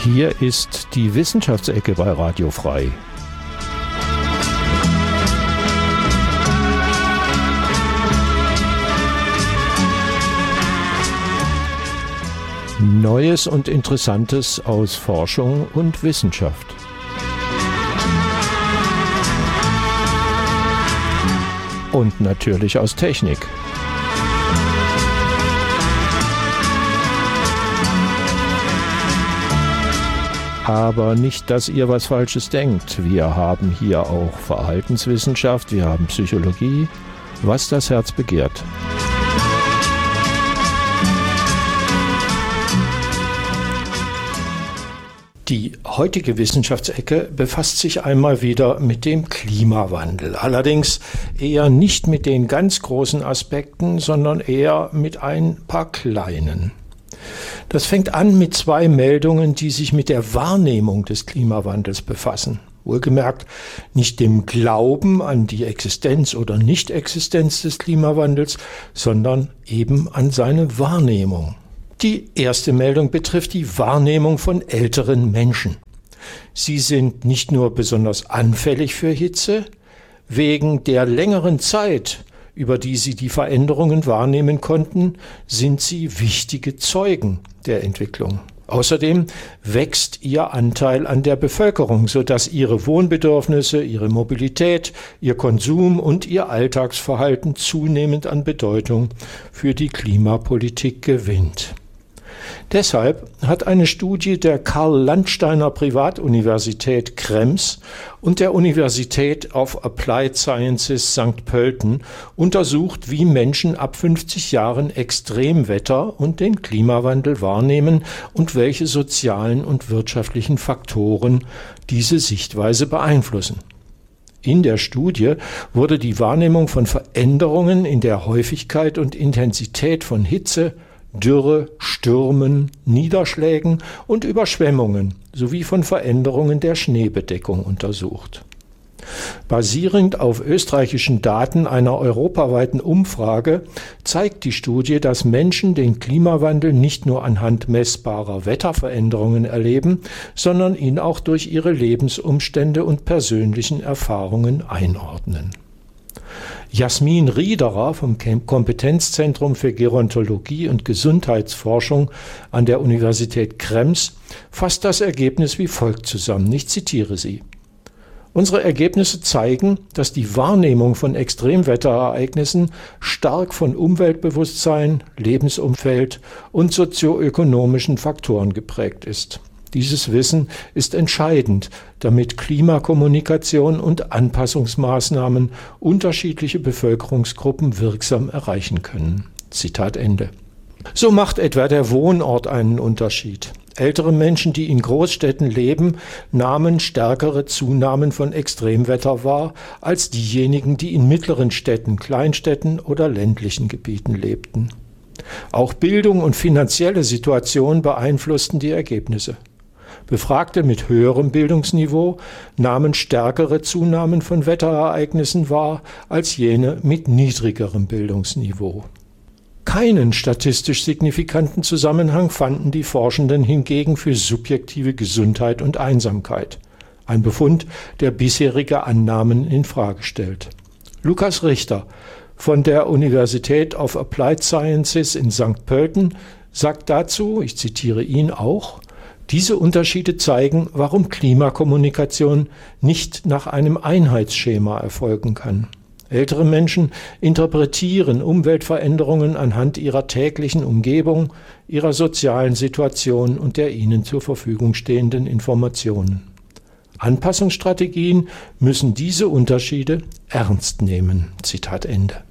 Hier ist die Wissenschaftsecke bei Radio Frei. Neues und Interessantes aus Forschung und Wissenschaft. Und natürlich aus Technik. Aber nicht, dass ihr was Falsches denkt. Wir haben hier auch Verhaltenswissenschaft, wir haben Psychologie, was das Herz begehrt. Die heutige Wissenschaftsecke befasst sich einmal wieder mit dem Klimawandel. Allerdings eher nicht mit den ganz großen Aspekten, sondern eher mit ein paar kleinen. Das fängt an mit zwei Meldungen, die sich mit der Wahrnehmung des Klimawandels befassen. Wohlgemerkt nicht dem Glauben an die Existenz oder Nichtexistenz des Klimawandels, sondern eben an seine Wahrnehmung. Die erste Meldung betrifft die Wahrnehmung von älteren Menschen. Sie sind nicht nur besonders anfällig für Hitze, wegen der längeren Zeit, über die sie die Veränderungen wahrnehmen konnten, sind sie wichtige Zeugen der Entwicklung. Außerdem wächst ihr Anteil an der Bevölkerung, sodass ihre Wohnbedürfnisse, ihre Mobilität, ihr Konsum und ihr Alltagsverhalten zunehmend an Bedeutung für die Klimapolitik gewinnt. Deshalb hat eine Studie der Karl-Landsteiner Privatuniversität Krems und der Universität of Applied Sciences St. Pölten untersucht, wie Menschen ab 50 Jahren Extremwetter und den Klimawandel wahrnehmen und welche sozialen und wirtschaftlichen Faktoren diese Sichtweise beeinflussen. In der Studie wurde die Wahrnehmung von Veränderungen in der Häufigkeit und Intensität von Hitze, Dürre, Stürmen, Niederschlägen und Überschwemmungen sowie von Veränderungen der Schneebedeckung untersucht. Basierend auf österreichischen Daten einer europaweiten Umfrage zeigt die Studie, dass Menschen den Klimawandel nicht nur anhand messbarer Wetterveränderungen erleben, sondern ihn auch durch ihre Lebensumstände und persönlichen Erfahrungen einordnen. Jasmin Riederer vom Kompetenzzentrum für Gerontologie und Gesundheitsforschung an der Universität Krems fasst das Ergebnis wie folgt zusammen. Ich zitiere sie. Unsere Ergebnisse zeigen, dass die Wahrnehmung von Extremwetterereignissen stark von Umweltbewusstsein, Lebensumfeld und sozioökonomischen Faktoren geprägt ist. Dieses Wissen ist entscheidend, damit Klimakommunikation und Anpassungsmaßnahmen unterschiedliche Bevölkerungsgruppen wirksam erreichen können. Zitat Ende. So macht etwa der Wohnort einen Unterschied. Ältere Menschen, die in Großstädten leben, nahmen stärkere Zunahmen von Extremwetter wahr als diejenigen, die in mittleren Städten, Kleinstädten oder ländlichen Gebieten lebten. Auch Bildung und finanzielle Situation beeinflussten die Ergebnisse. Befragte mit höherem Bildungsniveau nahmen stärkere Zunahmen von Wetterereignissen wahr als jene mit niedrigerem Bildungsniveau. Keinen statistisch signifikanten Zusammenhang fanden die Forschenden hingegen für subjektive Gesundheit und Einsamkeit. Ein Befund, der bisherige Annahmen in Frage stellt. Lukas Richter von der Universität of Applied Sciences in St. Pölten sagt dazu, ich zitiere ihn auch, diese Unterschiede zeigen, warum Klimakommunikation nicht nach einem Einheitsschema erfolgen kann. Ältere Menschen interpretieren Umweltveränderungen anhand ihrer täglichen Umgebung, ihrer sozialen Situation und der ihnen zur Verfügung stehenden Informationen. Anpassungsstrategien müssen diese Unterschiede ernst nehmen. Zitat Ende.